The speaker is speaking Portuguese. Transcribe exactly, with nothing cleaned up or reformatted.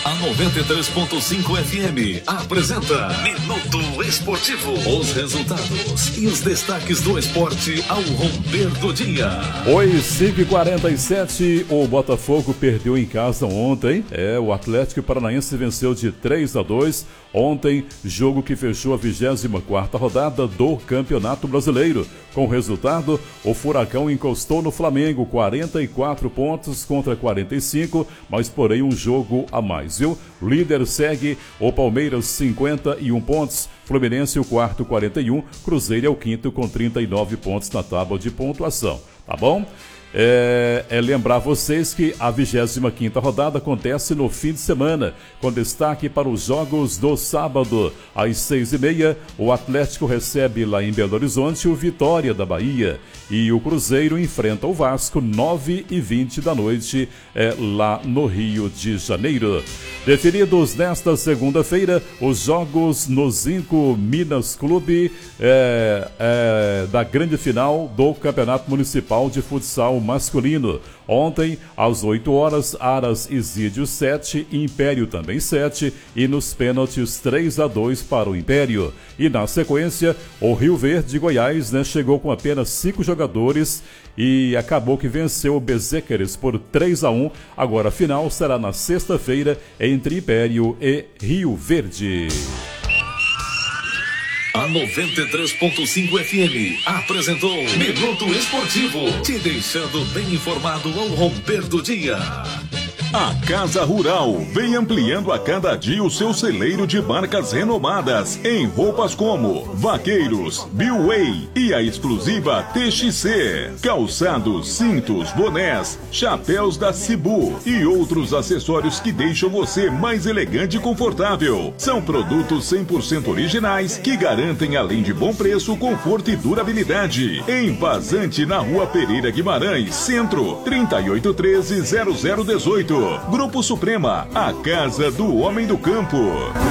A noventa e três ponto cinco F M apresenta Minuto Esportivo. Os resultados e os destaques do esporte ao romper do dia. Oi, cinco e quarenta e sete, o Botafogo perdeu em casa ontem. É, o Atlético Paranaense venceu de três a dois. Ontem, jogo que fechou a vigésima quarta rodada do Campeonato Brasileiro. Com o resultado, o Furacão encostou no Flamengo, quarenta e quatro pontos contra quarenta e cinco, mas porém um jogo a mais, viu? Líder segue o Palmeiras, cinquenta e um pontos, Fluminense o quarto, quarenta e um, Cruzeiro é o quinto com trinta e nove pontos na tábua de pontuação, tá bom? É, é lembrar vocês que a vigésima quinta rodada acontece no fim de semana, com destaque para os jogos do sábado. Às seis e meia, o Atlético recebe lá em Belo Horizonte o Vitória da Bahia. E o Cruzeiro enfrenta o Vasco, nove e vinte da noite, é, lá no Rio de Janeiro. Definidos nesta segunda-feira, os jogos no Zinco Minas Clube é, é, da grande final do Campeonato Municipal de Futsal masculino. Ontem, às oito horas, Aras e Zídio sete, Império também sete, e nos pênaltis três a dois para o Império. E na sequência, o Rio Verde Goiás, né, chegou com apenas cinco jogadores e acabou que venceu o Bezéqueres por três a um. Agora a final será na sexta-feira entre Império e Rio Verde. A noventa e três ponto cinco F M apresentou Minuto Esportivo, te deixando bem informado ao romper do dia. A Casa Rural vem ampliando a cada dia o seu celeiro de marcas renomadas em roupas como Vaqueiros, Billway e a exclusiva T X C. Calçados, cintos, bonés, chapéus da Cibu e outros acessórios que deixam você mais elegante e confortável. São produtos cem por cento originais que garantem, além de bom preço, conforto e durabilidade. Em Vazante, na Rua Pereira Guimarães, Centro, trinta e oito treze, zero zero dezoito. Grupo Suprema, a casa do homem do campo.